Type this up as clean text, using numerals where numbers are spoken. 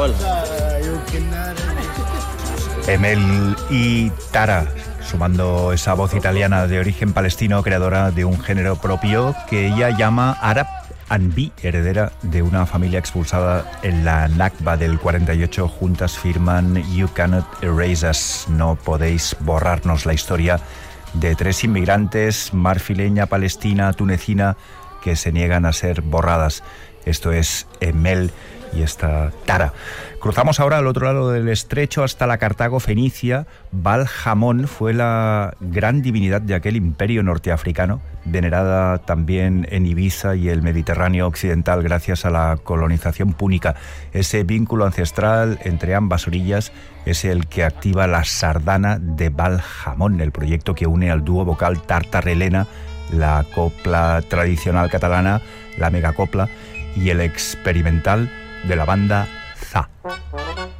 Emel y Tara, sumando esa voz italiana de origen palestino, creadora de un género propio que ella llama Arab and heredera de una familia expulsada en la Nakba del 48. Juntas firman You Cannot Erase Us, no podéis borrarnos, la historia de tres inmigrantes, marfileña, palestina, tunecina, que se niegan a ser borradas. Esto es Emel y esta Tara. Cruzamos ahora al otro lado del estrecho hasta la Cartago fenicia. Baal-Hamón fue la gran divinidad de aquel imperio norteafricano, venerada también en Ibiza y el Mediterráneo occidental gracias a la colonización púnica. Ese vínculo ancestral entre ambas orillas es el que activa la sardana de Baal-Hamón, el proyecto que une al dúo vocal Tartar-Helena, la copla tradicional catalana, la megacopla, y el experimental de la banda Za.